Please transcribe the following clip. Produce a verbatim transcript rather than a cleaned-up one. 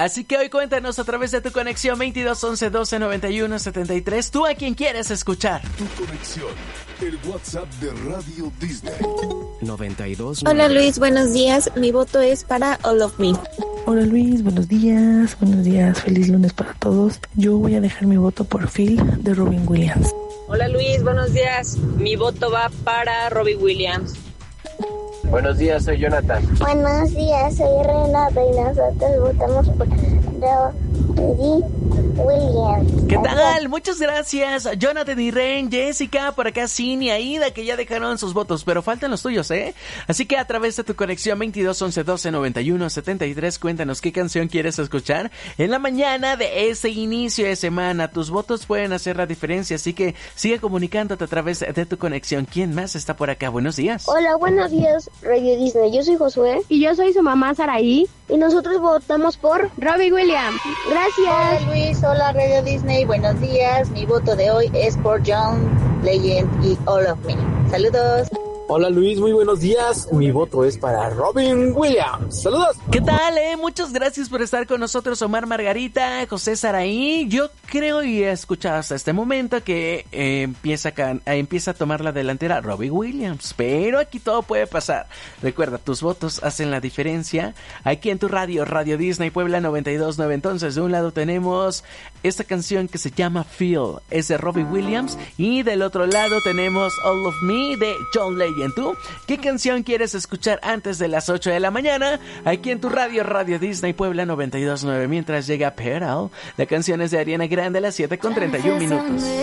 Así que hoy cuéntanos a través de tu conexión veintidós once doce noventa y uno setenta y tres, tú a quién quieres escuchar. Tu conexión, el WhatsApp de Radio Disney. noventa y dos. Hola Luis, buenos días. Mi voto es para All of Me. Hola Luis, buenos días, buenos días, feliz lunes para todos. Yo voy a dejar mi voto por Phil de Robin Williams. Hola Luis, buenos días. Mi voto va para Robbie Williams. Buenos días, soy Jonathan. Buenos días, soy Renata y nosotros votamos por Robbie Williams. ¿Qué tal? Muchas gracias, Jonathan y Ren, Jessica, por acá Cindy, Aida, que ya dejaron sus votos, pero faltan los tuyos, ¿eh? Así que a través de tu conexión veintidós once doce noventa y uno setenta y tres, cuéntanos qué canción quieres escuchar en la mañana de ese inicio de semana. Tus votos pueden hacer la diferencia, así que sigue comunicándote a través de tu conexión. ¿Quién más está por acá? Buenos días. Hola, buenos días, Radio Disney. Yo soy Josué. Y yo soy su mamá Saraí. Y nosotros votamos por Robbie Williams. Gracias. Hola Luis, hola Radio Disney, buenos días. Mi voto de hoy es por John Legend y All of Me. Saludos. Hola Luis, muy buenos días. Mi voto es para Robin Williams. Saludos. ¿Qué tal, eh? Muchas gracias por estar con nosotros, Omar Margarita, José Saraí. Yo creo y he escuchado hasta este momento que eh, empieza, a, eh, empieza a tomar la delantera Robbie Williams, pero aquí todo puede pasar. Recuerda, tus votos hacen la diferencia. Aquí en tu radio, Radio Disney Puebla noventa y dos punto nueve. Entonces, de un lado tenemos esta canción que se llama Feel, es de Robbie Williams, y del otro lado tenemos All of Me de John Legend. ¿Y tú? ¿Qué canción quieres escuchar antes de las ocho de la mañana? Aquí en tu radio, Radio Disney Puebla noventa y dos punto nueve. Mientras llega Pearl, la canción es de Ariana Grande a las siete con treinta y uno minutos.